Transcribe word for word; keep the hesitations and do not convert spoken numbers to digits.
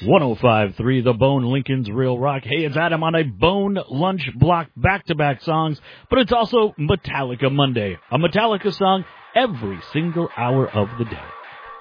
one oh five point three The Bone, Lincoln's Real Rock. Hey, it's Adam on a Bone Lunch Block, back-to-back songs, but it's also Metallica Monday, a Metallica song every single hour of the day.